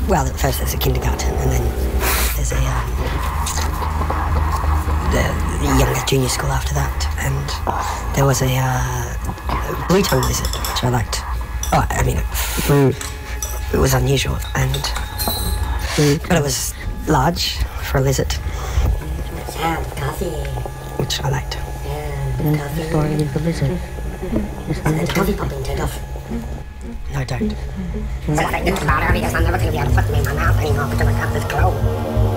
Well, at first there's a kindergarten, and then there's the younger junior school after that, and there was a blue-tongued lizard, which I liked. Oh, I mean, it was unusual, but it was large for a lizard. Yeah, coffee. Which I liked. Yeah, coffee. Story of the lizard. The coffee popping take off. No, don't. So I think about her because I'm never going to be able to put them in my mouth anymore because I got this glow.